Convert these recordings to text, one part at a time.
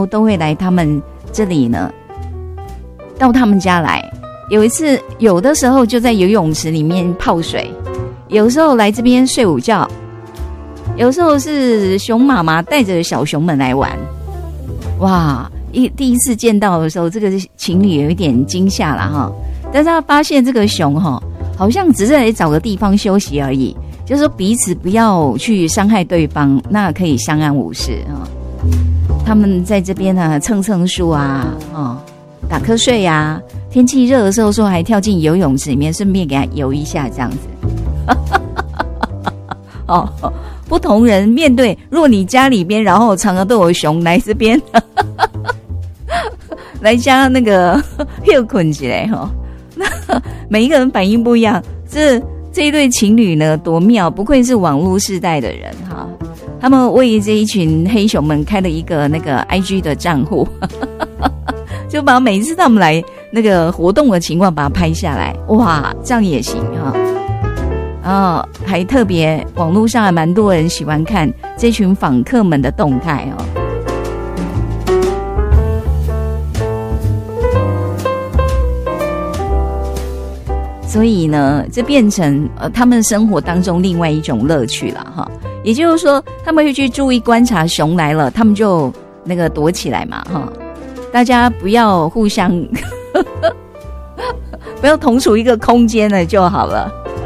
周都会来他们这里呢，到他们家来。有一次，有的时候就在游泳池里面泡水，有时候来这边睡午觉，有时候是熊妈妈带着小熊们来玩。哇，第一次见到的时候，这个情侣有一点惊吓了哈。但是他发现这个熊哈，好像只是来找个地方休息而已，就是说彼此不要去伤害对方，那可以相安无事啊。他们在这边呢蹭蹭树啊，打瞌睡啊。天气热的时候说还跳进游泳池里面，顺便给他游一下这样子。不同人面对，若你家里边然后常常都有熊来这边来家那个又困起来那每一个人反应不一样。这一对情侣呢多妙，不愧是网络世代的人哈。他们为这一群黑熊们开了一个那个 IG 的账户就把每一次他们来那个活动的情况把它拍下来。哇，这样也行哈。还特别网络上还蛮多人喜欢看这群访客们的动态所以呢，这变成他们生活当中另外一种乐趣了哈。也就是说，他们会去注意观察熊来了，他们就那个躲起来嘛哈。大家不要互相不要同处一个空间了就好了。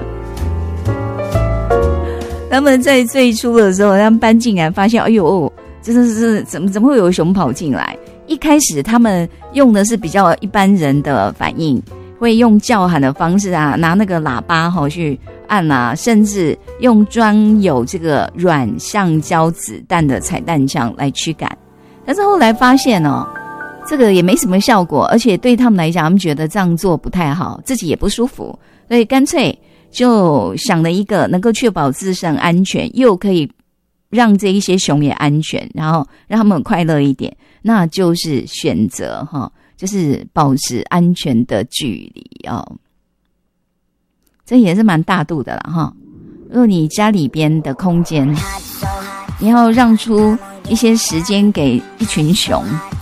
他们在最初的时候，他们搬进来发现，哎呦，真的是怎么会有熊跑进来？一开始他们用的是比较一般人的反应，会用叫喊的方式啊，拿那个喇叭去按啊，甚至用装有这个软橡胶子弹的彩弹枪来驱赶。但是后来发现这个也没什么效果，而且对他们来讲，他们觉得这样做不太好，自己也不舒服，所以干脆就想了一个能够确保自身安全，又可以让这一些熊也安全，然后让他们快乐一点，那就是选择就是保持安全的距离这也是蛮大度的啦如果你家里边的空间，你要让出一些时间给一群熊，